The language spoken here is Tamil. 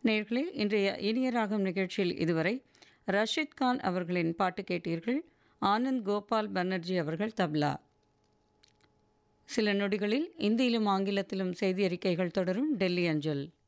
நேர்களே, இன்றைய இனிய ராகம் நிகழ்ச்சியில் இதுவரை ரஷீத் கான் அவர்களின் பாட்டு கேட்டீர்கள். ஆனந்த் கோபால் பனர்ஜி அவர்கள் தப்லா. சில நொடிகளில் இந்தியிலும் ஆங்கிலத்திலும் செய்தி அறிக்கைகள் தொடரும். டெல்லி அஞ்சல்.